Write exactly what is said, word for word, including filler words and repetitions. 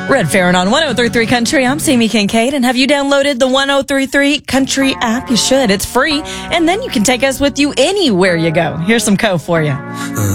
Red Farron on one oh three point three Country. I'm Sammy Kincaid. And have you downloaded the one oh three point three Country app? You should. It's free. And then you can take us with you anywhere you go. Here's some Co for you.